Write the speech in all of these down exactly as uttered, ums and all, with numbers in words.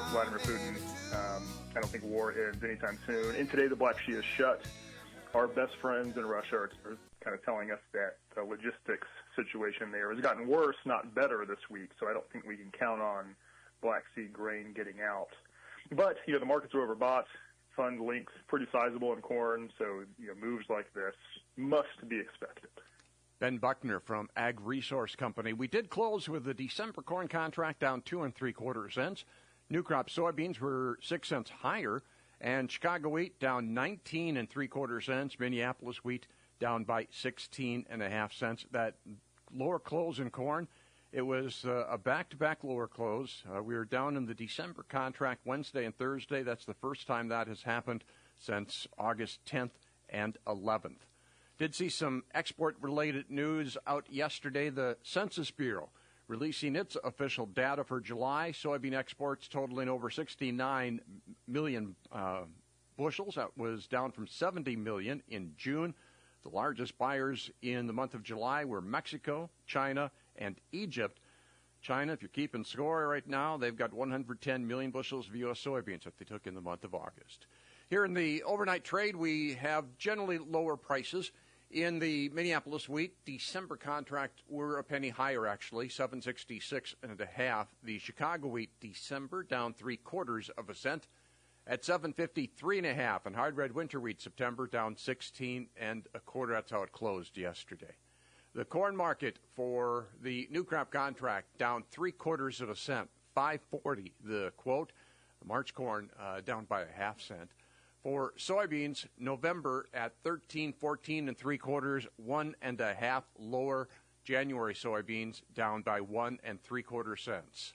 Vladimir Putin. Um, I don't think war ends anytime soon. And today the Black Sea is shut. Our best friends in Russia are, are kind of telling us that the logistics situation there has gotten worse, not better this week. So I don't think we can count on Black Sea grain getting out. But, you know, the markets are overbought. Fund links pretty sizable in corn. So, you know, moves like this must be expected. Ben Buckner from Ag Resource Company. We did close with the December corn contract down two and three quarter cents. New crop soybeans were six cents higher. And Chicago wheat down nineteen and three quarter cents. Minneapolis wheat down by sixteen and a half cents. That lower close in corn, it was uh, a back-to-back lower close. Uh, we were down in the December contract Wednesday and Thursday. That's the first time that has happened since August tenth and eleventh. Did see some export-related news out yesterday. The Census Bureau releasing its official data for July. Soybean exports totaling over sixty-nine million uh, bushels. That was down from seventy million in June. The largest buyers in the month of July were Mexico, China, and Egypt. China, if you're keeping score right now, they've got one hundred ten million bushels of U S soybeans that they took in the month of August. Here in the overnight trade, we have generally lower prices. In the Minneapolis wheat, December contract were a penny higher, actually, seven sixty-six and a half. The Chicago wheat, December, down three quarters of a cent at seven fifty-three and a half. And hard red winter wheat, September, down sixteen and a quarter. That's how it closed yesterday. The corn market for the new crop contract down three quarters of a cent, five forty. The quote, March corn uh, down by a half cent. For soybeans, November at thirteen fourteen and three quarters, one and a half lower. January soybeans down by one and three quarter cents.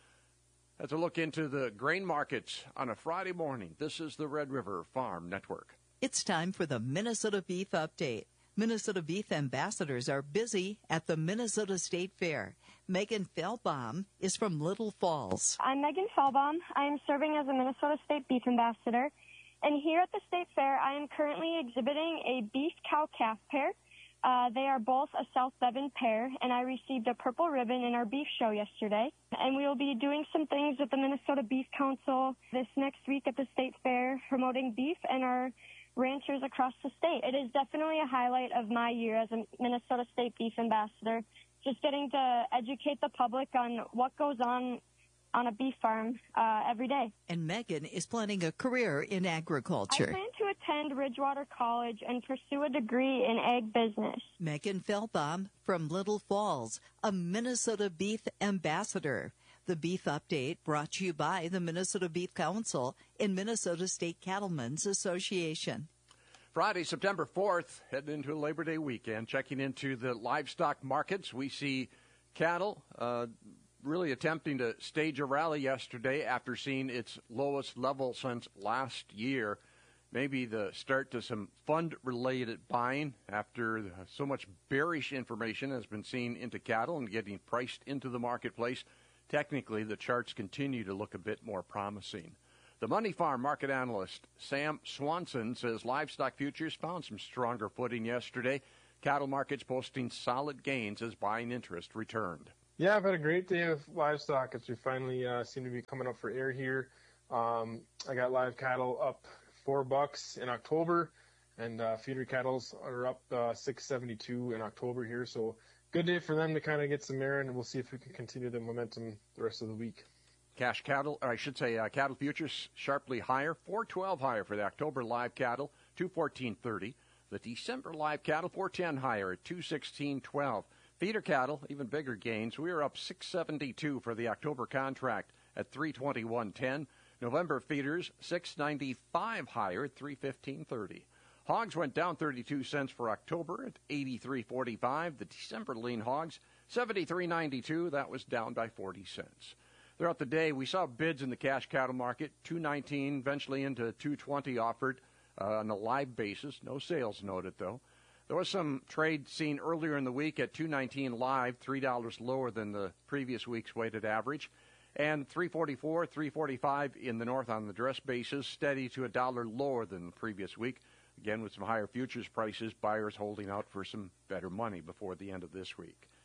That's a look into the grain markets on a Friday morning. This is the Red River Farm Network. It's time for the Minnesota Beef Update. Minnesota beef ambassadors are busy at the Minnesota State Fair. Megan Fehlbaum is from Little Falls. I'm Megan Fehlbaum. I'm serving as a Minnesota State Beef Ambassador. And here at the State Fair, I am currently exhibiting a beef cow-calf pair. Uh, they are both a South Devon pair, and I received a purple ribbon in our beef show yesterday. And we will be doing some things with the Minnesota Beef Council this next week at the State Fair, promoting beef and our ranchers across the state. It is definitely a highlight of my year as a Minnesota State Beef Ambassador, just getting to educate the public on what goes on on a beef farm uh, every day. And Megan is planning a career in agriculture. I plan to attend Ridgewater College and pursue a degree in ag business. Megan Fehlbaum from Little Falls, a Minnesota Beef Ambassador. The Beef Update brought to you by the Minnesota Beef Council and Minnesota State Cattlemen's Association. Friday, September fourth, heading into a Labor Day weekend. Checking into the livestock markets, we see cattle uh, really attempting to stage a rally yesterday after seeing its lowest level since last year. Maybe the start to some fund-related buying after so much bearish information has been seen into cattle and getting priced into the marketplace. Technically, the charts continue to look a bit more promising. The Money Farm market analyst Sam Swanson says livestock futures found some stronger footing yesterday. Cattle markets posting solid gains as buying interest returned. Yeah, I've had a great day of livestock as we finally uh, seem to be coming up for air here. Um, I got live cattle up four bucks in October, and uh, feeder cattle are up uh, six seventy-two in October here. So good day for them to kind of get some air, and we'll see if we can continue the momentum the rest of the week. Cash cattle, or I should say uh, cattle futures sharply higher, four twelve higher for the October live cattle, two fourteen thirty. The December live cattle, four ten higher at two sixteen twelve. Feeder cattle, even bigger gains. We are up six seventy-two for the October contract at three twenty-one ten. November feeders, six ninety-five higher at three fifteen thirty. Hogs went down thirty-two cents for October at eighty-three forty-five. The December lean hogs, seventy-three ninety-two. That was down by forty cents. Throughout the day, we saw bids in the cash cattle market, two nineteen, eventually into two twenty offered uh, on a live basis. No sales noted, though. There was some trade seen earlier in the week at two nineteen live, three dollars lower than the previous week's weighted average. And three forty-four, three forty-five in the north on the dress basis, steady to a dollar lower than the previous week. Again, with some higher futures prices, buyers holding out for some better money before the end of this week.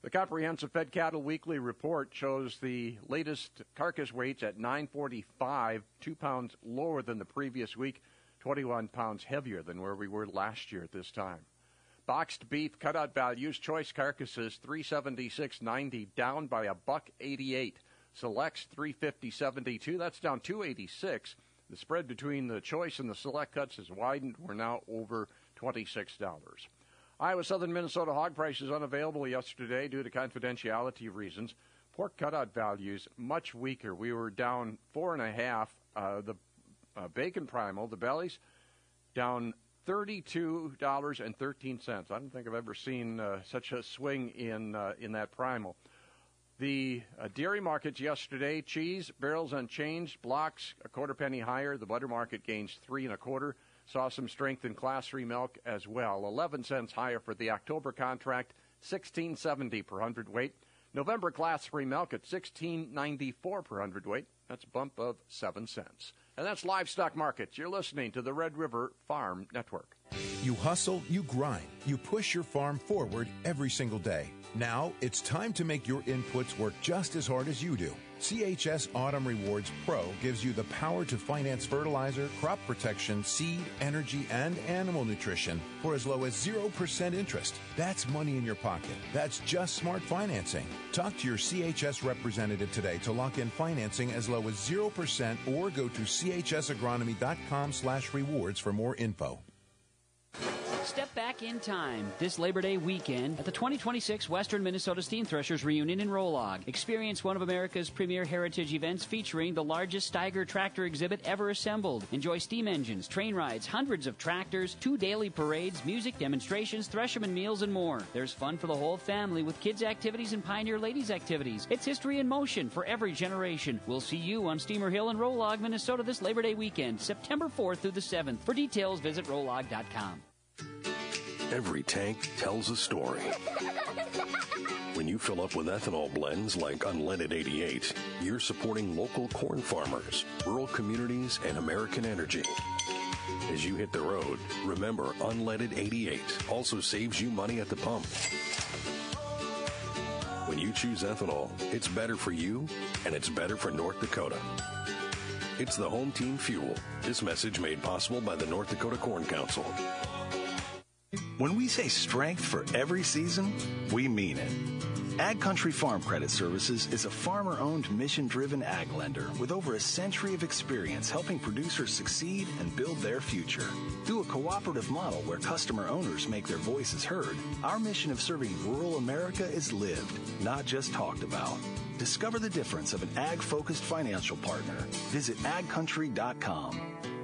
The comprehensive Fed Cattle Weekly Report shows the latest carcass weights at nine forty-five, two pounds lower than the previous week, twenty-one pounds heavier than where we were last year at this time. Boxed beef cutout values, choice carcasses three seventy-six ninety, down by a buck eighty-eight. Selects three fifty seventy-two, that's down two eighty-six. The spread between the choice and the select cuts has widened. We're now over twenty-six dollars. Iowa Southern Minnesota hog prices unavailable yesterday due to confidentiality reasons. Pork cutout values much weaker. We were down four and a half. Uh, the uh, bacon primal, the bellies, down thirty-two dollars and thirteen cents. I don't think I've ever seen uh, such a swing in uh, in that primal. The uh, dairy markets yesterday, cheese, barrels unchanged, blocks a quarter penny higher. The butter market gains three and a quarter. Saw some strength in Class three milk as well. eleven cents higher for the October contract, sixteen seventy per hundredweight. November Class three milk at sixteen ninety-four per hundredweight. That's a bump of seven cents. And that's Livestock Markets. You're listening to the Red River Farm Network. You hustle, you grind, you push your farm forward every single day. Now it's time to make your inputs work just as hard as you do. C H S Autumn Rewards Pro gives you the power to finance fertilizer, crop protection, seed, energy, and animal nutrition for as low as zero percent interest. That's money in your pocket. That's just smart financing. Talk to your C H S representative today to lock in financing as low as zero percent or go to C H S agronomy dot com slash rewards for more info. Step back in time this Labor Day weekend at the twenty twenty-six Western Minnesota Steam Threshers Reunion in Rolog. Experience one of America's premier heritage events featuring the largest Steiger tractor exhibit ever assembled. Enjoy steam engines, train rides, hundreds of tractors, two daily parades, music, demonstrations, thresherman meals, and more. There's fun for the whole family with kids' activities and Pioneer Ladies activities. It's history in motion for every generation. We'll see you on Steamer Hill in Rolog, Minnesota this Labor Day weekend, September fourth through the seventh. For details, visit rolog dot com. Every tank tells a story. When you fill up with ethanol blends like Unleaded eighty-eight, you're supporting local corn farmers, rural communities, and American energy. As you hit the road, remember Unleaded eighty-eight also saves you money at the pump. When you choose ethanol, it's better for you, and it's better for North Dakota. It's the home team fuel. This message made possible by the North Dakota Corn Council. When we say strength for every season, we mean it. Ag Country Farm Credit Services is a farmer-owned, mission-driven ag lender with over a century of experience helping producers succeed and build their future. Through a cooperative model where customer owners make their voices heard, our mission of serving rural America is lived, not just talked about. Discover the difference of an ag-focused financial partner. Visit ag country dot com.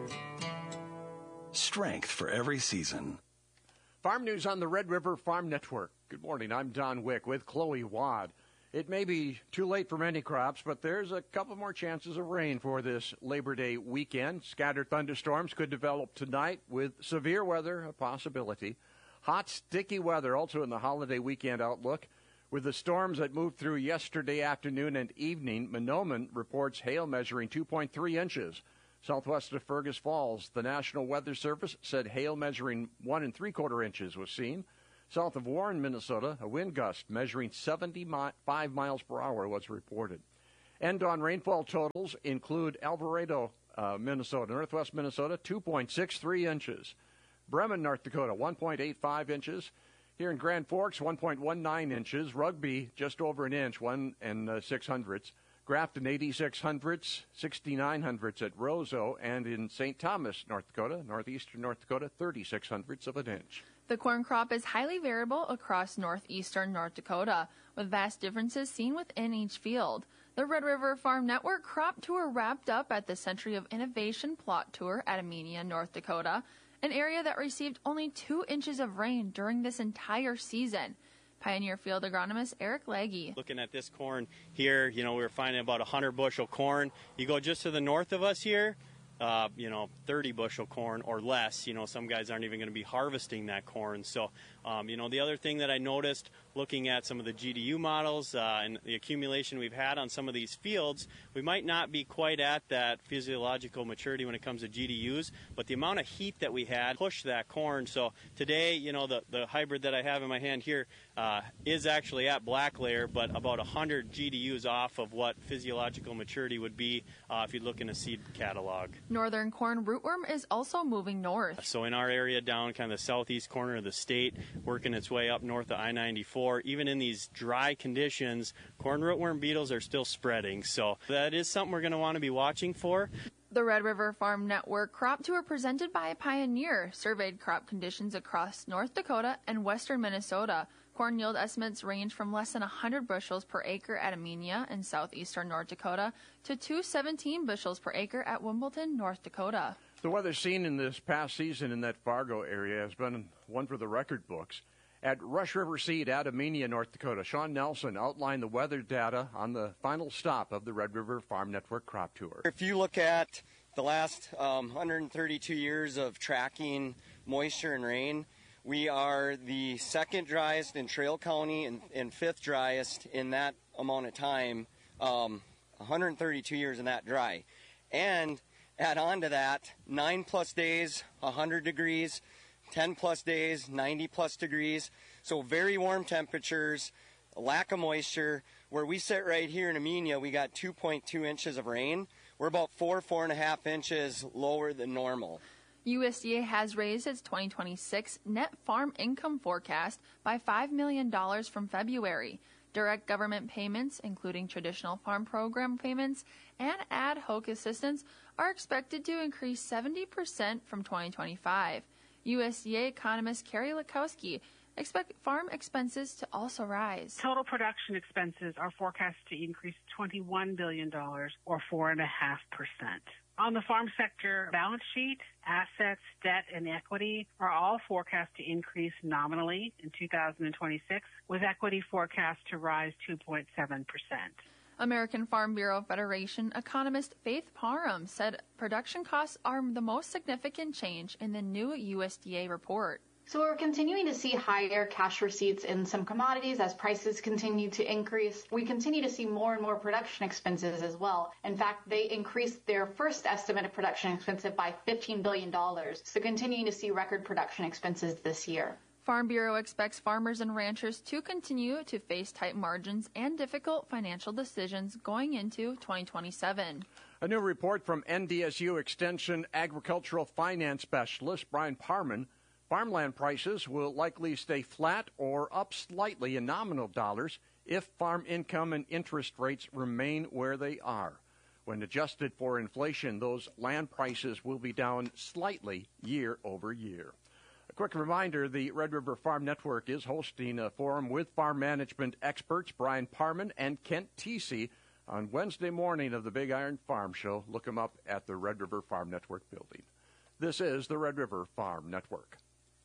Strength for every season. Farm news on the Red River Farm Network. Good morning. I'm Don Wick with Chloe Wad. It may be too late for many crops, but there's a couple more chances of rain for this Labor Day weekend. Scattered thunderstorms could develop tonight with severe weather a possibility. Hot, sticky weather also in the holiday weekend outlook. With the storms that moved through yesterday afternoon and evening, Mahnomen reports hail measuring two point three inches. Southwest of Fergus Falls, the National Weather Service said hail measuring one and three quarter inches was seen. South of Warren, Minnesota, a wind gust measuring seventy-five miles per hour was reported. End on rainfall totals include Alvarado, uh, Minnesota, northwest Minnesota, two point six three inches. Bremen, North Dakota, one point eight five inches. Here in Grand Forks, one point one nine inches. Rugby, just over an inch, one and uh, six hundredths. Grafton, eighty-six hundredths, sixty-nine hundredths at Roseau, and in Saint Thomas, North Dakota, northeastern North Dakota, thirty-six hundredths of an inch. The corn crop is highly variable across northeastern North Dakota, with vast differences seen within each field. The Red River Farm Network crop tour wrapped up at the Century of Innovation plot tour at Amenia, North Dakota, an area that received only two inches of rain during this entire season. Pioneer Field agronomist Eric Legge. Looking at this corn here, you know, we were finding about one hundred bushel corn. You go just to the north of us here, uh, you know, thirty bushel corn or less. You know, some guys aren't even going to be harvesting that corn. So, um, you know, the other thing that I noticed looking at some of the G D U models uh, and the accumulation we've had on some of these fields, we might not be quite at that physiological maturity when it comes to G D Us, but the amount of heat that we had pushed that corn. So today, you know, the, the hybrid that I have in my hand here uh, is actually at black layer, but about one hundred G D Us off of what physiological maturity would be uh, if you look in a seed catalog. Northern corn rootworm is also moving north. So in our area down kind of the southeast corner of the state, working its way up north of I ninety-four, even in these dry conditions, corn rootworm beetles are still spreading. So that is something we're going to want to be watching for. The Red River Farm Network Crop Tour presented by Pioneer surveyed crop conditions across North Dakota and western Minnesota. Corn yield estimates range from less than one hundred bushels per acre at Amenia in southeastern North Dakota to two hundred seventeen bushels per acre at Wimbledon, North Dakota. The weather seen in this past season in that Fargo area has been one for the record books. At Rush River Seed at Amenia, North Dakota, Sean Nelson outlined the weather data on the final stop of the Red River Farm Network Crop Tour. If you look at the last um, one hundred thirty-two years of tracking moisture and rain, we are the second driest in Trail County and, and fifth driest in that amount of time, um, one hundred thirty-two years in that dry. And add on to that, nine plus days, one hundred degrees, ten plus days, ninety plus degrees. So very warm temperatures, a lack of moisture. Where we sit right here in Amenia, we got two point two inches of rain. We're about four, four and a half inches lower than normal. U S D A has raised its twenty twenty-six net farm income forecast by five million dollars from February. Direct government payments, including traditional farm program payments and ad hoc assistance, are expected to increase seventy percent from twenty twenty-five. U S D A economist Carrie Lakowski expect farm expenses to also rise. Total production expenses are forecast to increase twenty-one billion dollars or four point five percent. On the farm sector balance sheet, assets, debt, and equity are all forecast to increase nominally in two thousand twenty-six, with equity forecast to rise two point seven percent. American Farm Bureau Federation economist Faith Parham said production costs are the most significant change in the new U S D A report. So we're continuing to see higher cash receipts in some commodities as prices continue to increase. We continue to see more and more production expenses as well. In fact, they increased their first estimate of production expenses by fifteen billion dollars. So continuing to see record production expenses this year. Farm Bureau expects farmers and ranchers to continue to face tight margins and difficult financial decisions going into twenty twenty-seven. A new report from N D S U Extension Agricultural Finance Specialist Brian Parman. Farmland prices will likely stay flat or up slightly in nominal dollars if farm income and interest rates remain where they are. When adjusted for inflation, those land prices will be down slightly year over year. A quick reminder, the Red River Farm Network is hosting a forum with farm management experts Brian Parman and Kent Teesey on Wednesday morning of the Big Iron Farm Show. Look them up at the Red River Farm Network building. This is the Red River Farm Network.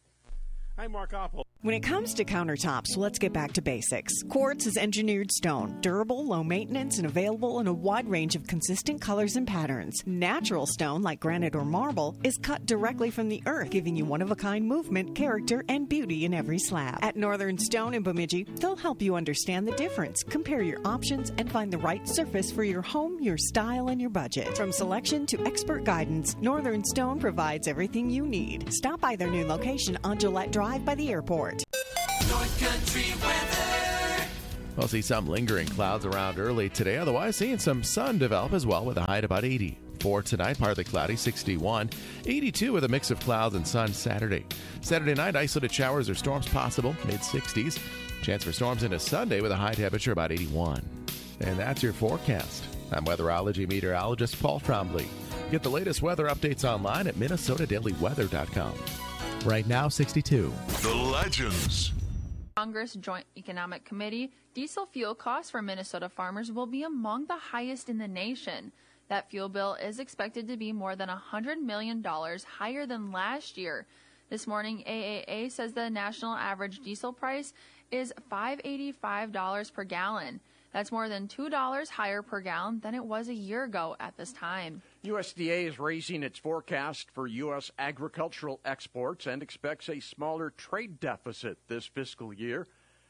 I'm Mark Oppel. When it comes to countertops, let's get back to basics. Quartz is engineered stone, durable, low maintenance, and available in a wide range of consistent colors and patterns. Natural stone, like granite or marble, is cut directly from the earth, giving you one-of-a-kind movement, character, and beauty in every slab. At Northern Stone in Bemidji, they'll help you understand the difference, compare your options, and find the right surface for your home, your style, and your budget. From selection to expert guidance, Northern Stone provides everything you need. Stop by their new location on Gillette Drive by the airport. North Country weather. We'll see some lingering clouds around early today. Otherwise, seeing some sun develop as well with a high at about eighty. For tonight, partly cloudy, sixty-one. eighty-two with a mix of clouds and sun Saturday. Saturday night, isolated showers or storms possible, mid-sixties. Chance for storms into Sunday with a high temperature about eighty-one. And that's your forecast. I'm weatherology meteorologist Paul Trombley. Get the latest weather updates online at minnesota daily weather dot com. Right now, sixty-two. The Legends. Congress Joint Economic Committee, diesel fuel costs for Minnesota farmers will be among the highest in the nation. That fuel bill is expected to be more than one hundred million dollars higher than last year. This morning, A A A says the national average diesel price is five dollars and eighty-five cents per gallon. That's more than two dollars higher per gallon than it was a year ago at this time. U S D A is raising its forecast for U S agricultural exports and expects a smaller trade deficit this fiscal year.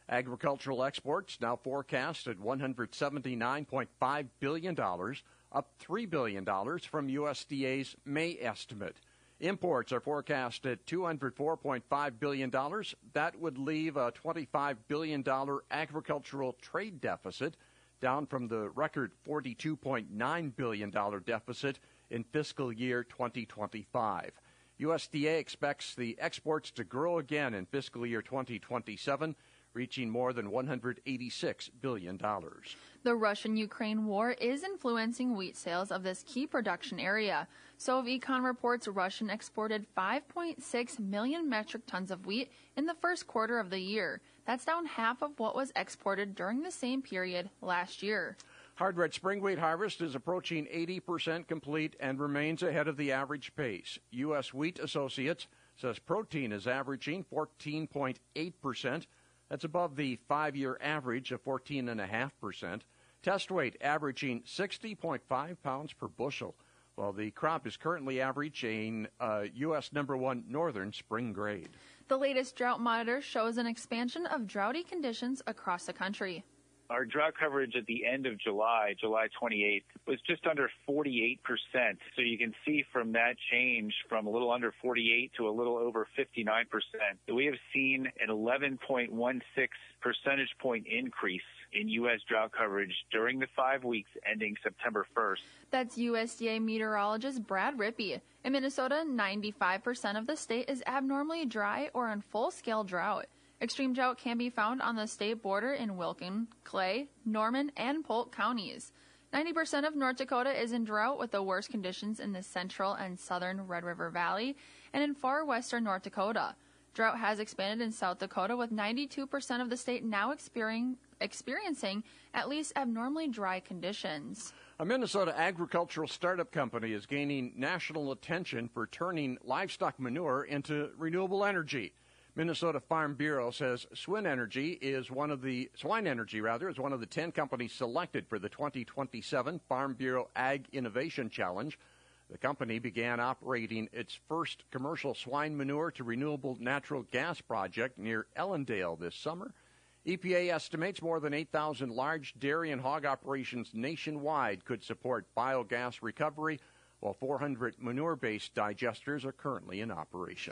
Agricultural exports now forecast at one hundred seventy-nine point five billion dollars, up three billion dollars from U S D A's May estimate. Imports are forecast at two hundred four point five billion dollars. That would leave a twenty-five billion dollars agricultural trade deficit, down from the record forty-two point nine billion dollars deficit in fiscal year twenty twenty-five. U S D A expects the exports to grow again in fiscal year twenty twenty-seven, reaching more than one hundred eighty-six billion dollars. The Russian-Ukraine war is influencing wheat sales of this key production area. Sovecon reports Russian exported five point six million metric tons of wheat in the first quarter of the year. That's down half of what was exported during the same period last year. Hard red spring wheat harvest is approaching eighty percent complete and remains ahead of the average pace. U S Wheat Associates says protein is averaging fourteen point eight percent. That's above the five-year average of fourteen point five percent. Test weight averaging sixty point five pounds per bushel, while the crop is currently averaging uh, U S number one northern spring grade. The latest drought monitor shows an expansion of droughty conditions across the country. Our drought coverage at the end of July, July twenty-eighth, was just under forty-eight percent. So you can see from that change from a little under forty-eight to a little over fifty-nine percent that we have seen an eleven point one six percentage point increase in U S drought coverage during the five weeks ending September first. That's U S D A meteorologist Brad Rippey. In Minnesota, ninety-five percent of the state is abnormally dry or in full-scale drought. Extreme drought can be found on the state border in Wilkin, Clay, Norman, and Polk counties. ninety percent of North Dakota is in drought, with the worst conditions in the central and southern Red River Valley and in far western North Dakota. Drought has expanded in South Dakota, with ninety-two percent of the state now experiencing, experiencing at least abnormally dry conditions. A Minnesota agricultural startup company is gaining national attention for turning livestock manure into renewable energy. Minnesota Farm Bureau says Swine Energy is one of the Swine Energy rather is one of the ten companies selected for the twenty twenty-seven Farm Bureau Ag Innovation Challenge. The company began operating its first commercial swine manure to renewable natural gas project near Ellendale this summer. E P A estimates more than eight thousand large dairy and hog operations nationwide could support biogas recovery, while four hundred manure-based digesters are currently in operation.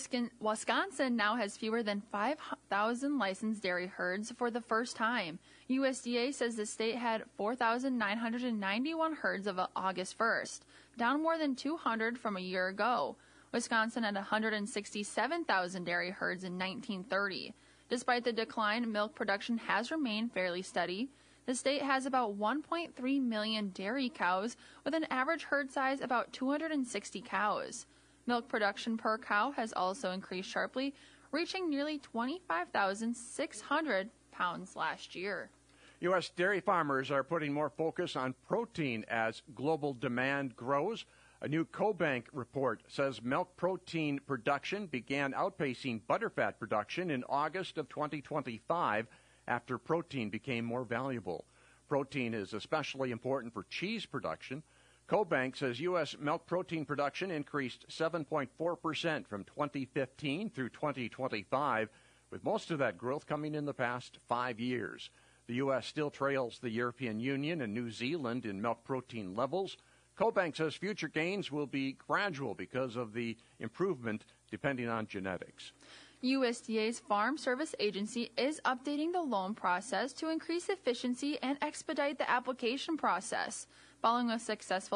Wisconsin now has fewer than five thousand licensed dairy herds for the first time. U S D A says the state had four thousand nine hundred ninety-one herds of August first, down more than two hundred from a year ago. Wisconsin had one hundred sixty-seven thousand dairy herds in nineteen thirty. Despite the decline, milk production has remained fairly steady. The state has about one point three million dairy cows, with an average herd size about two hundred sixty cows. Milk production per cow has also increased sharply, reaching nearly twenty-five thousand six hundred pounds last year. U S dairy farmers are putting more focus on protein as global demand grows. A new CoBank report says milk protein production began outpacing butterfat production in August of twenty twenty-five after protein became more valuable. Protein is especially important for cheese production. CoBank says U S milk protein production increased seven point four percent from twenty fifteen through twenty twenty-five, with most of that growth coming in the past five years. The U S still trails the European Union and New Zealand in milk protein levels. CoBank says future gains will be gradual because of the improvement depending on genetics. U S D A's Farm Service Agency is updating the loan process to increase efficiency and expedite the application process. Following a successful